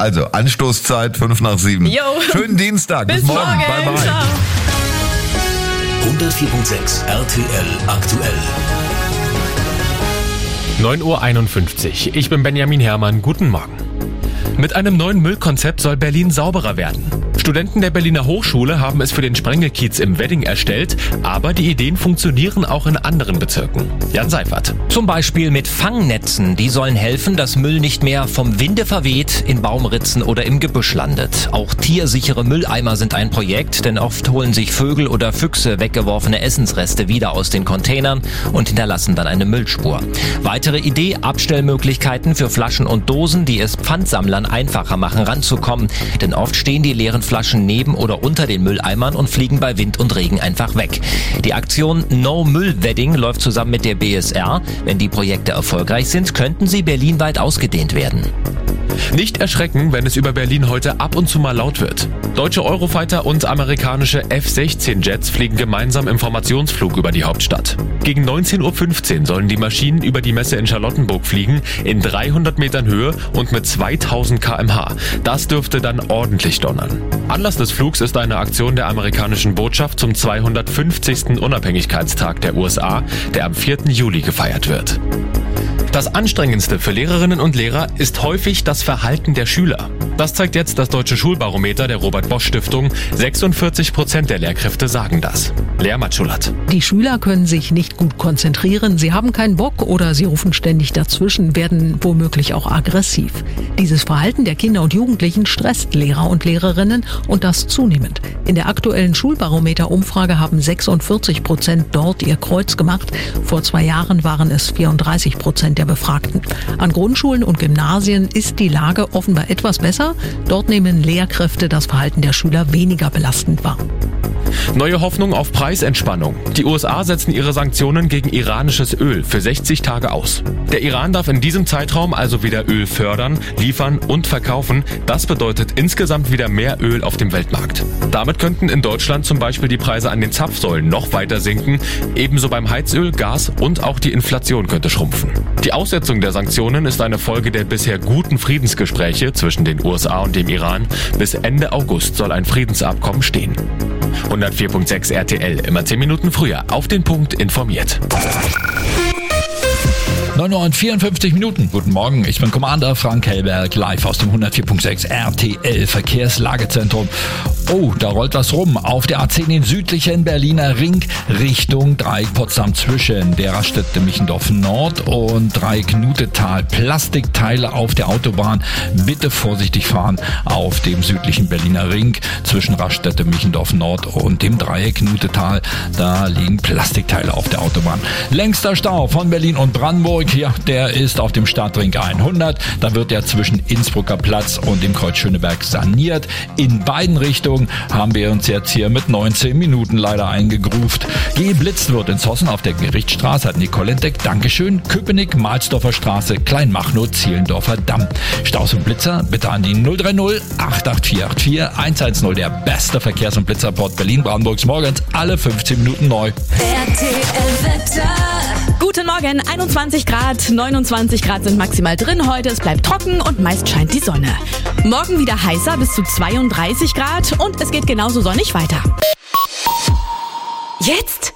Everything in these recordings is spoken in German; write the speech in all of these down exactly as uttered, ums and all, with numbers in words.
Also Anstoßzeit fünf nach sieben. Jo. Schönen Dienstag. Bis, Bis morgen. morgen. Bye, bye. Ciao. hundertvier Komma sechs R T L aktuell. neun Uhr einundfünfzig. Ich bin Benjamin Herrmann. Guten Morgen. Mit einem neuen Müllkonzept soll Berlin sauberer werden. Studenten der Berliner Hochschule haben es für den Sprengelkiez im Wedding erstellt, aber die Ideen funktionieren auch in anderen Bezirken. Jan Seifert. Zum Beispiel mit Fangnetzen. Die sollen helfen, dass Müll nicht mehr vom Winde verweht, in Baumritzen oder im Gebüsch landet. Auch tiersichere Mülleimer sind ein Projekt, denn oft holen sich Vögel oder Füchse weggeworfene Essensreste wieder aus den Containern und hinterlassen dann eine Müllspur. Weitere Idee: Abstellmöglichkeiten für Flaschen und Dosen, die es Pfandsammlern einfacher machen, ranzukommen. Denn oft stehen die leeren Flaschen neben oder unter den Mülleimern und fliegen bei Wind und Regen einfach weg. Die Aktion No Müll Wedding läuft zusammen mit der B S R. Wenn die Projekte erfolgreich sind, könnten sie berlinweit ausgedehnt werden. Nicht erschrecken, wenn es über Berlin heute ab und zu mal laut wird. Deutsche Eurofighter und amerikanische F sechzehn Jets fliegen gemeinsam im Formationsflug über die Hauptstadt. Gegen neunzehn Uhr fünfzehn sollen die Maschinen über die Messe in Charlottenburg fliegen, in dreihundert Metern Höhe und mit zweitausend Kilometer pro Stunde. Das dürfte dann ordentlich donnern. Anlass des Flugs ist eine Aktion der amerikanischen Botschaft zum zweihundertfünfzigsten Unabhängigkeitstag der U S A, der am vierten Juli gefeiert wird. Das Anstrengendste für Lehrerinnen und Lehrer ist häufig das Verhalten der Schüler. Das zeigt jetzt das Deutsche Schulbarometer der Robert-Bosch-Stiftung. sechsundvierzig Prozent der Lehrkräfte sagen das. Lea Matschulat. Die Schüler können sich nicht gut konzentrieren, sie haben keinen Bock oder sie rufen ständig dazwischen, werden womöglich auch aggressiv. Dieses Verhalten der Kinder und Jugendlichen stresst Lehrer und Lehrerinnen und das zunehmend. In der aktuellen Schulbarometer-Umfrage haben sechsundvierzig Prozent dort ihr Kreuz gemacht. Vor zwei Jahren waren es vierunddreißig Prozent der Befragten. An Grundschulen und Gymnasien ist die Lage offenbar etwas besser. Dort nehmen Lehrkräfte das Verhalten der Schüler weniger belastend wahr. Neue Hoffnung auf Preisentspannung. Die U S A setzen ihre Sanktionen gegen iranisches Öl für sechzig Tage aus. Der Iran darf in diesem Zeitraum also wieder Öl fördern, liefern und verkaufen. Das bedeutet insgesamt wieder mehr Öl auf dem Weltmarkt. Damit könnten in Deutschland zum Beispiel die Preise an den Zapfsäulen noch weiter sinken. Ebenso beim Heizöl, Gas und auch die Inflation könnte schrumpfen. Die Aussetzung der Sanktionen ist eine Folge der bisher guten Friedensgespräche zwischen den U S A und dem Iran. Bis Ende August soll ein Friedensabkommen stehen. hundertvier Komma sechs R T L, immer zehn Minuten früher, auf den Punkt informiert. neun Uhr und vierundfünfzig Minuten. Guten Morgen, ich bin Commander Frank Hellberg, live aus dem hundertvier Komma sechs R T L Verkehrslagezentrum. Oh, da rollt was rum. Auf der A zehn den südlichen Berliner Ring Richtung Dreieck Potsdam zwischen der Raststätte Michendorf Nord und Dreieck Knutetal. Plastikteile auf der Autobahn. Bitte vorsichtig fahren auf dem südlichen Berliner Ring zwischen Raststätte Michendorf Nord und dem Dreieck Knutetal. Da liegen Plastikteile auf der Autobahn. Längster Stau von Berlin und Brandenburg. Ja, der ist auf dem Stadtring hundert. Da wird er zwischen Innsbrucker Platz und dem Kreuz Schöneberg saniert. In beiden Richtungen haben wir uns jetzt hier mit neunzehn Minuten leider eingegruft. Geblitzt wird in Zossen auf der Gerichtsstraße, hat Nicole entdeckt. Dankeschön. Köpenick, Mahlsdorfer Straße, Kleinmachnow, Zehlendorfer Damm. Staus und Blitzer bitte an die null drei null acht acht vier acht vier eins eins null. Der beste Verkehrs- und Blitzerport Berlin-Brandenburgs morgens alle fünfzehn Minuten neu. R T L-Wetter. Guten Morgen, einundzwanzig Grad, neunundzwanzig Grad sind maximal drin heute. Es bleibt trocken und meist scheint die Sonne. Morgen wieder heißer, bis zu zweiunddreißig Grad und es geht genauso sonnig weiter. Jetzt?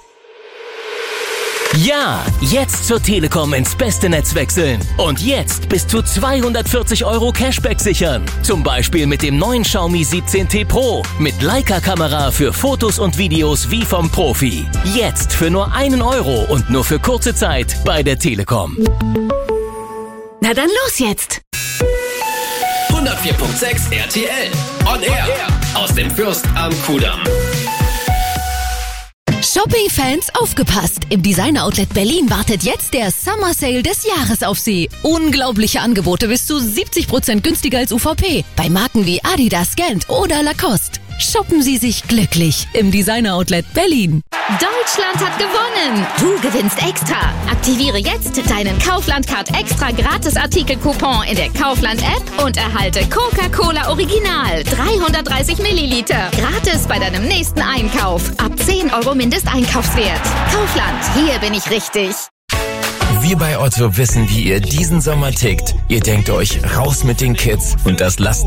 Ja, jetzt zur Telekom ins beste Netz wechseln. Und jetzt bis zu zweihundertvierzig Euro Cashback sichern. Zum Beispiel mit dem neuen Xiaomi siebzehn T Pro. Mit Leica-Kamera für Fotos und Videos wie vom Profi. Jetzt für nur einen Euro und nur für kurze Zeit bei der Telekom. Na dann los jetzt! hundertvier Komma sechs R T L. On Air. Aus dem Fürst am Kudamm. Shopping-Fans, aufgepasst! Im Designer-Outlet Berlin wartet jetzt der Summer Sale des Jahres auf Sie. Unglaubliche Angebote bis zu siebzig Prozent günstiger als U V P. Bei Marken wie Adidas, Gant oder Lacoste. Shoppen Sie sich glücklich im Designer-Outlet Berlin. Deutschland hat gewonnen! Du gewinnst extra! Aktiviere jetzt deinen Kaufland-Card extra Gratis-Artikel-Coupon in der Kaufland-App und erhalte Coca-Cola Original dreihundertdreißig Milliliter. Gratis bei deinem nächsten Einkauf. Ab zehn Euro Mindesteinkaufswert. Kaufland, hier bin ich richtig. Wir bei Otto wissen, wie ihr diesen Sommer tickt. Ihr denkt euch, raus mit den Kids und das lasst